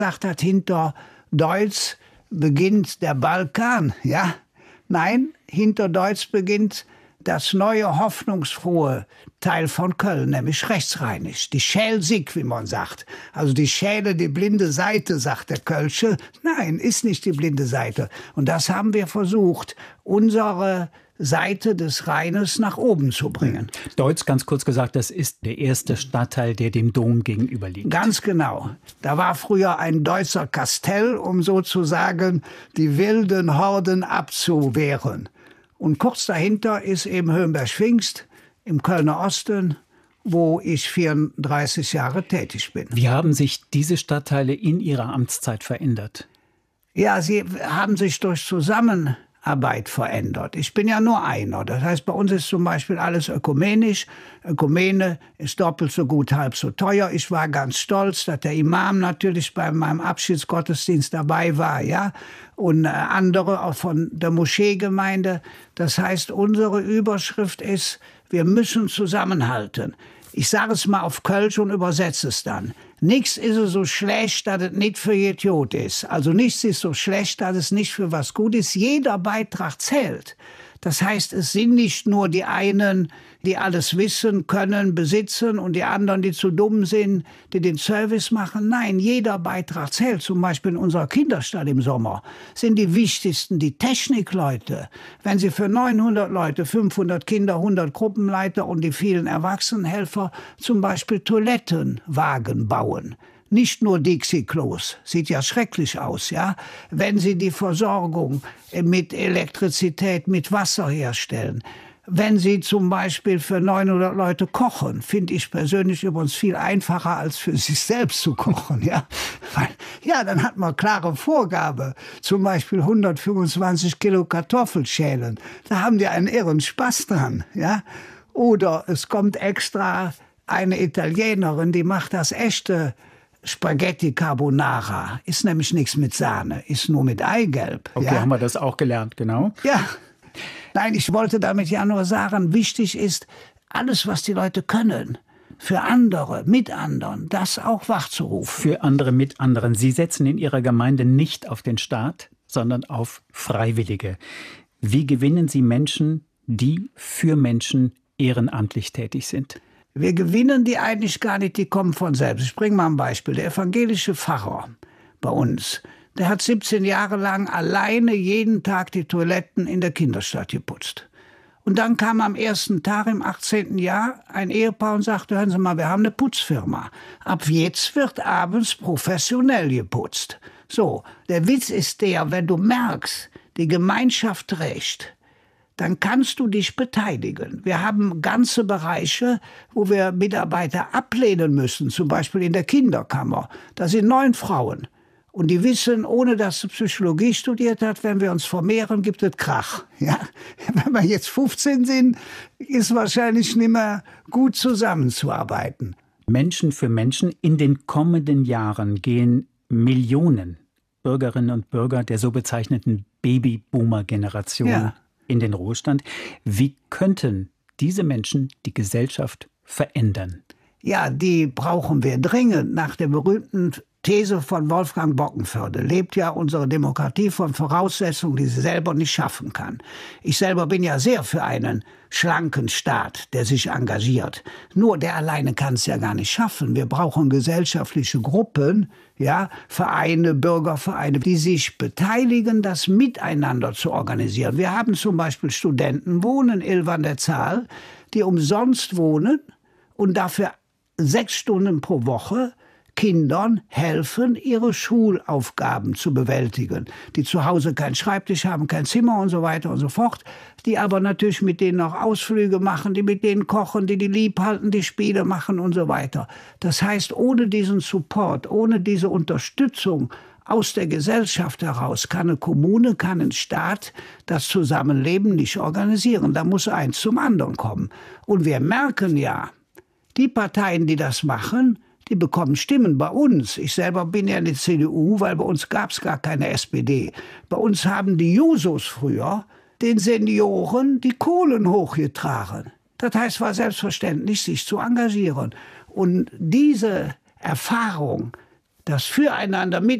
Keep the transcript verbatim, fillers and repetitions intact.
gesagt hat, hinter Deutsch beginnt der Balkan, ja? Nein, hinter Deutsch beginnt das neue, hoffnungsfrohe Teil von Köln, nämlich rechtsrheinisch. Die Schelsig, wie man sagt. Also die Schäle, die blinde Seite, sagt der Kölsche. Nein, ist nicht die blinde Seite. Und das haben wir versucht, unsere Seite des Rheines nach oben zu bringen. Deutz, ganz kurz gesagt, das ist der erste Stadtteil, der dem Dom gegenüber liegt. Ganz genau. Da war früher ein Deutzer Kastell, um sozusagen die wilden Horden abzuwehren. Und kurz dahinter ist eben Höhenberg-Schwingst im Kölner Osten, wo ich vierunddreißig Jahre tätig bin. Wie haben sich diese Stadtteile in Ihrer Amtszeit verändert? Ja, sie haben sich durch Zusammenarbeit verändert. Ich bin ja nur einer. Das heißt, bei uns ist zum Beispiel alles ökumenisch. Ökumene ist doppelt so gut, halb so teuer. Ich war ganz stolz, dass der Imam natürlich bei meinem Abschiedsgottesdienst dabei war, ja, und andere auch von der Moscheegemeinde. Das heißt, unsere Überschrift ist, wir müssen zusammenhalten. Ich sage es mal auf Kölsch und übersetze es dann. Nichts ist so schlecht, dass es nicht für Idiot ist. Also nichts ist so schlecht, dass es nicht für was gut ist. Jeder Beitrag zählt. Das heißt, es sind nicht nur die einen, die alles wissen, können, besitzen und die anderen, die zu dumm sind, die den Service machen. Nein, jeder Beitrag zählt. Zum Beispiel in unserer Kinderstadt im Sommer sind die wichtigsten die Technikleute. Wenn Sie für neunhundert Leute, fünfhundert Kinder, hundert Gruppenleiter und die vielen Erwachsenenhelfer zum Beispiel Toilettenwagen bauen. Nicht nur Dixie-Klos, sieht ja schrecklich aus, ja. Wenn Sie die Versorgung mit Elektrizität, mit Wasser herstellen, wenn Sie zum Beispiel für neunhundert Leute kochen, finde ich persönlich übrigens viel einfacher, als für sich selbst zu kochen, ja. Weil, ja, dann hat man klare Vorgabe, zum Beispiel hundertfünfundzwanzig Kilo Kartoffelschälen, da haben die einen irren Spaß dran, ja. Oder es kommt extra eine Italienerin, die macht das echte Spaghetti Carbonara. Ist nämlich nichts mit Sahne, ist nur mit Eigelb. Okay, ja? Haben wir das auch gelernt, genau. Ja. Nein, ich wollte damit ja nur sagen, wichtig ist, alles, was die Leute können, für andere, mit anderen, das auch wachzurufen. Für andere, mit anderen. Sie setzen in Ihrer Gemeinde nicht auf den Staat, sondern auf Freiwillige. Wie gewinnen Sie Menschen, die für Menschen ehrenamtlich tätig sind? Wir gewinnen die eigentlich gar nicht, die kommen von selbst. Ich bringe mal ein Beispiel. Der evangelische Pfarrer bei uns, der hat siebzehn Jahre lang alleine jeden Tag die Toiletten in der Kinderstadt geputzt. Und dann kam am ersten Tag im achtzehnten Jahr ein Ehepaar und sagte, hören Sie mal, wir haben eine Putzfirma. Ab jetzt wird abends professionell geputzt. So, der Witz ist der, wenn du merkst, die Gemeinschaft trägt, dann kannst du dich beteiligen. Wir haben ganze Bereiche, wo wir Mitarbeiter ablehnen müssen, zum Beispiel in der Kinderkammer. Da sind neun Frauen. Und die wissen, ohne dass sie Psychologie studiert hat, wenn wir uns vermehren, gibt es Krach. Ja? Wenn wir jetzt fünfzehn sind, ist wahrscheinlich nicht mehr gut zusammenzuarbeiten. Menschen für Menschen. In den kommenden Jahren gehen Millionen Bürgerinnen und Bürger der so bezeichneten Babyboomer-Generation ja. in den Ruhestand. Wie könnten diese Menschen die Gesellschaft verändern? Ja, die brauchen wir dringend. Nach der berühmten These von Wolfgang Bockenförde lebt ja unsere Demokratie von Voraussetzungen, die sie selber nicht schaffen kann. Ich selber bin ja sehr für einen schlanken Staat, der sich engagiert. Nur der alleine kann es ja gar nicht schaffen. Wir brauchen gesellschaftliche Gruppen, ja, Vereine, Bürgervereine, die sich beteiligen, das miteinander zu organisieren. Wir haben zum Beispiel Studentenwohnen, elf an der Zahl, die umsonst wohnen und dafür sechs Stunden pro Woche Kindern helfen, ihre Schulaufgaben zu bewältigen, die zu Hause keinen Schreibtisch haben, kein Zimmer und so weiter und so fort, die aber natürlich mit denen auch Ausflüge machen, die mit denen kochen, die die lieb halten, die Spiele machen und so weiter. Das heißt, ohne diesen Support, ohne diese Unterstützung aus der Gesellschaft heraus kann eine Kommune, kann ein Staat das Zusammenleben nicht organisieren. Da muss eins zum anderen kommen. Und wir merken ja, die Parteien, die das machen, die bekommen Stimmen bei uns. Ich selber bin ja in der C D U, weil bei uns gab es gar keine S P D. Bei uns haben die Jusos früher den Senioren die Kohlen hochgetragen. Das heißt, es war selbstverständlich, sich zu engagieren. Und diese Erfahrung, das Füreinander mit